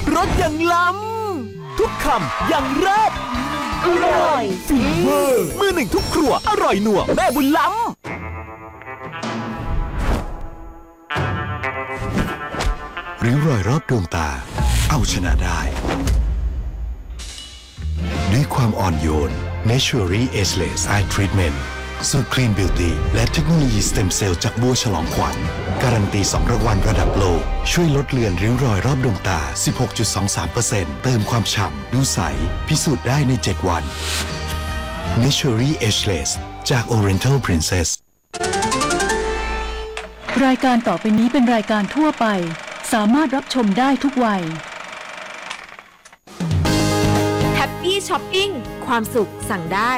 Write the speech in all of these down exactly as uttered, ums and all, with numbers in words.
รสอย่างล้ำทุกคำอย่างเลิศอร่อยฟีเวอร์มือหนึ่งทุกครัวอร่อยหนัวแม่บุญล้ำริ้วรอยรอบดวงตาเอาชนะได้ด้วยความอ่อนโยน Naturally Ageless Eye Treatment สูตร Clean Beauty และเทคโนโลยีสเต็มเซลล์จากบัวฉลองขวัญการันตีสองรางวัลระดับโลกช่วยลดเลือนริ้วรอยรอบดวงตา สิบหกจุดสองสามเปอร์เซ็นต์ เติมความฉ่ำดูใสพิสูจน์ได้ในเจ็ดวัน Naturally Ageless จาก Oriental Princess รายการต่อไปนี้เป็นรายการทั่วไปสามารถรับชมได้ทุกวัยแฮปปี้ช้อปปิ้งความสุขสั่งได้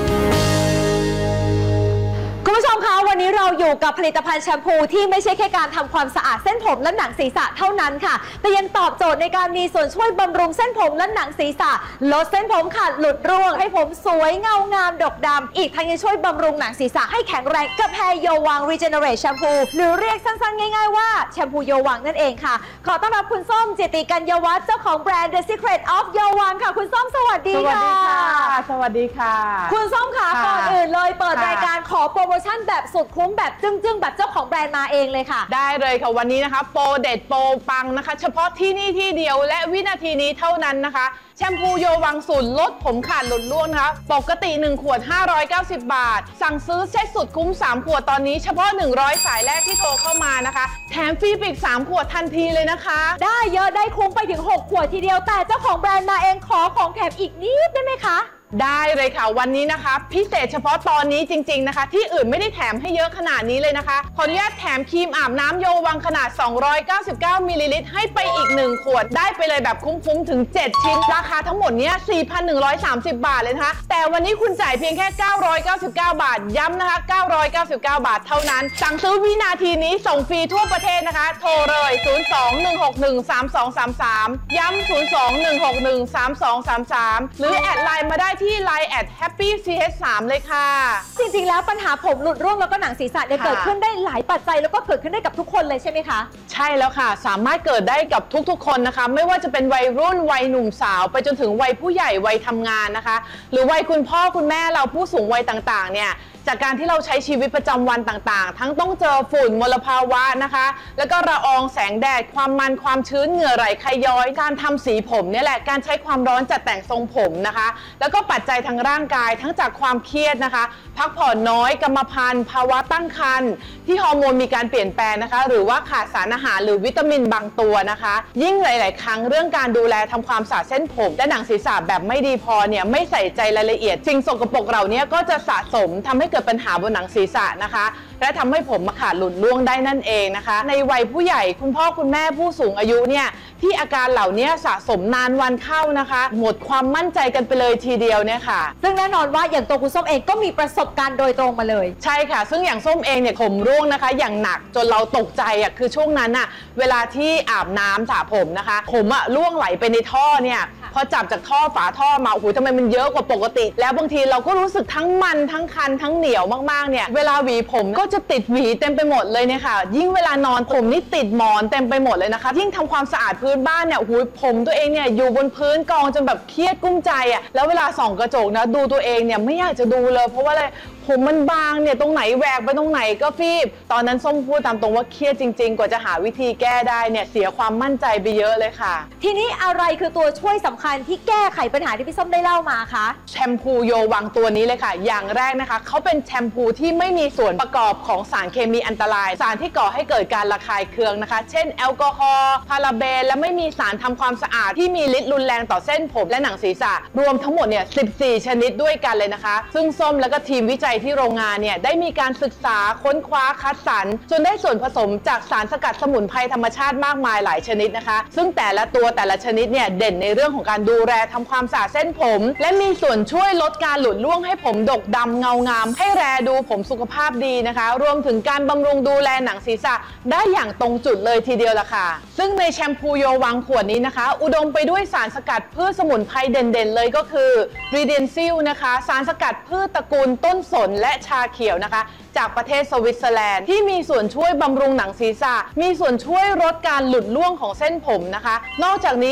คุณผู้ชมคะวันนี้เราอยู่กับผลิตภัณฑ์แชมพูที่ไม่ใช่แค่การทำความสะอาดเส้นผมและหนังศีรษะเท่านั้นค่ะแต่ยังตอบโจทย์ในการมีส่วนช่วยบำรุงเส้นผมและหนังศีรษะลดเส้นผมขาดหลุดร่วงให้ผมสวยเงางามดกดำอีกทั้งยังช่วยบำรุงหนังศีรษะให้แข็งแรงกับแฮร์โยวัง Regenerate แชมพูหรือเรียกสั้นๆง่ายๆว่าแชมพูโยวังนั่นเองค่ะขอต้อนรับคุณส้มจิติกัญญวัฒน์เจ้าของแบรนด์ The Secret of โยวังค่ะคุณส้มสวัสดีค่ะสวัสดีค่ะสวัสดีค่ะคุณส้มค่ะก่อนอื่นเลยเปิดรายการขอโปรโมชั่นแบบสุดคุ้มแบบจึ้งๆแบบเจ้าของแบรนด์มาเองเลยค่ะได้เลยค่ะวันนี้นะคะโปรเด็ดโปรปังนะคะเฉพาะที่นี่ที่เดียวและวินาทีนี้เท่านั้นนะคะแชมพูโยวังสูตรลดผมขาดหลุดร่วงนะคะปกติหนึ่งขวดห้าร้อยเก้าสิบบาทสั่งซื้อเซ็ตสุดคุ้มสามขวดตอนนี้เฉพาะหนึ่งร้อยสายแรกที่โทรเข้ามานะคะแถมฟรีอีกสามขวดทันทีเลยนะคะได้เยอะได้คุ้มไปถึงหกขวดทีเดียวแต่เจ้าของแบรนด์มาเองขอของแถมอีกนิดได้ไหมคะได้เลยค่ะวันนี้นะคะพิเศษเฉพาะตอนนี้จริงๆนะคะที่อื่นไม่ได้แถมให้เยอะขนาดนี้เลยนะคะขออนุญาตแถมครีมอาบน้ำโยวังขนาดสองร้อยเก้าสิบเก้ามิลลิลิตรให้ไปอีกหนึ่งขวดได้ไปเลยแบบคุ้มๆถึงเจ็ดชิ้นราคาทั้งหมดเนี้ย สี่พันหนึ่งร้อยสามสิบ บาทเลยนะคะแต่วันนี้คุณจ่ายเพียงแค่เก้าร้อยเก้าสิบเก้าบาทย้ำนะคะเก้าร้อยเก้าสิบเก้าบาทเท่านั้นสั่งซื้อวินาทีนี้ส่งฟรีทั่วประเทศนะคะโทรเลยศูนย์ สอง หนึ่ง หก หนึ่ง สาม สอง สาม สามย้ำศูนย์ สอง หนึ่ง หก หนึ่ง สาม สอง สาม สามหรือแอดไลน์มาได้ที่ ไลน์ แอท แฮปปี้ ซี เอช สาม เลยค่ะจริงๆแล้วปัญหาผมหลุดร่วงแล้วก็หนังศีรษะเนี่ยเกิดขึ้นได้หลายปัจจัยแล้วก็เกิดขึ้นได้กับทุกคนเลยใช่ไหมคะใช่แล้วค่ะสามารถเกิดได้กับทุกๆคนนะคะไม่ว่าจะเป็นวัยรุ่นวัยหนุ่มสาวไปจนถึงวัยผู้ใหญ่วัยทำงานนะคะหรือวัยคุณพ่อคุณแม่เราผู้สูงวัยต่างๆเนี่ยจากการที่เราใช้ชีวิตประจำวันต่างๆทั้งต้องเจอฝุ่นมลภาวะนะคะแล้วก็ละอองแสงแดดความมันความชื้นเหงื่อไหลใครย้อยการทำสีผมเนี่ยแหละการใช้ความร้อนจัดแต่งทรงผมนะคะแล้วก็ปัจจัยทางร่างกายทั้งจากความเครียดนะคะพักผ่อนน้อยกรรมพันธุ์ภาวะตั้งครรภ์ที่ฮอร์โมนมีการเปลี่ยนแปลงนะคะหรือว่าขาดสารอาหารหรือวิตามินบางตัวนะคะยิ่งหลายๆครั้งเรื่องการดูแลทำความสะอาดเส้นผมและหนังศีรษะแบบไม่ดีพอเนี่ยไม่ใส่ใจรายละเอียดสิ่งสกปรกเหล่านี้ก็จะสะสมทำให้เกิดปัญหาบนหนังศีรษะนะคะและทำให้ผมขาดหลุดร่วงได้นั่นเองนะคะในวัยผู้ใหญ่คุณพ่อคุณแม่ผู้สูงอายุเนี่ยที่อาการเหล่านี้สะสมนานวันเข้านะคะหมดความมั่นใจกันไปเลยทีเดียวเนี่ยค่ะซึ่งแน่นอนว่าอย่างตัวคุณส้มเองก็มีประสบการณ์โดยตรงมาเลยใช่ค่ะซึ่งอย่างส้มเองเนี่ยผมร่วงนะคะอย่างหนักจนเราตกใจอ่ะคือช่วงนั้นอ่ะเวลาที่อาบน้ำสระผมนะคะผมอ่ะร่วงไหลไปในท่อเนี่ยพอจับจากท่อฝาท่อมาโอ้โหทำไมมันเยอะกว่าปกติแล้วบางทีเราก็รู้สึกทั้งมันทั้งคันทั้งเหนียวมากๆเนี่ยเวลาหวีผมก็จะติดหวีเต็มไปหมดเลยเนี่ยค่ะยิ่งเวลานอนผมนี่ติดหมอนเต็มไปหมดเลยนะคะยิ่งทำความสะอาดพื้นบ้านเนี่ยโอ้โหผมตัวเองเนี่ยอยู่บนพื้นกองจนแบบเครียดกุ้มใจอ่ะแล้วเวลาส่องกระจกนะดูตัวเองเนี่ยไม่อยากจะดูเลยเพราะว่าอะไรผมมันบางเนี่ยตรงไหนแหวกไปตรงไหนก็ฟีบตอนนั้นส้มพูดตามตรงว่าเครียดจริงๆกว่าจะหาวิธีแก้ได้เนี่ยเสียความมั่นใจไปเยอะเลยค่ะทีนี้อะไรคือตัวช่วยสำคัญที่แก้ไขปัญหาที่พี่ส้มได้เล่ามาคะแชมพูโยวังตัวนี้เลยค่ะอย่างแรกนะคะเขาเป็นแชมพูที่ไม่มีส่วนประกอบของสารเคมีอันตรายสารที่ก่อให้เกิดการระคายเคืองนะคะเช่นแอลกอฮอล์พาราเบนและไม่มีสารทำความสะอาดที่มีฤทธิ์รุนแรงต่อเส้นผมและหนังศีรษะรวมทั้งหมดเนี่ยสิบสี่ชนิดด้วยกันเลยนะคะซึ่งส้มและก็ทีมวิจัยที่โรงงานเนี่ยได้มีการศึกษาค้นคว้าคัดสรรจนได้ส่วนผสมจากสารสกัดสมุนไพรธรรมชาติมากมายหลายชนิดนะคะซึ่งแต่ละตัวแต่ละชนิดเนี่ยเด่นในเรื่องของการดูแลทำความสะอาดเส้นผมและมีส่วนช่วยลดการหลุดร่วงให้ผมดกดำเงางามให้แลดูผมสุขภาพดีนะคะรวมถึงการบำรุงดูแลหนังศีรษะได้อย่างตรงจุดเลยทีเดียวล่ะค่ะซึ่งในแชมพูโยวังขวดนี้นะคะอุดมไปด้วยสารสกัดพืชสมุนไพรเด่นๆเลยก็คือรีเดนซิลนะคะสารสกัดพืชตระกูลต้นสนและชาเขียวนะคะจากประเทศสวิตเซอร์แลนด์ที่มีส่วนช่วยบำรุงหนังศีรษะมีส่วนช่วยลดการหลุดร่วงของเส้นผมนะคะนอกจากนี้